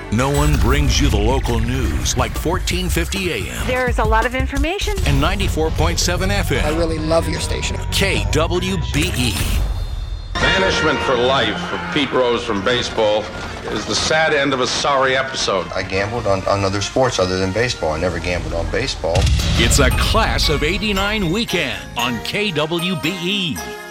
No one brings you the local news like 1450 AM There's a lot of information. and 94.7 I FM. really love your station. KWBE. Banishment for life for Pete Rose from baseball is the sad end of a sorry episode. I gambled on other sports other than baseball. I never gambled on baseball. It's a Class of '89 weekend on KWBE.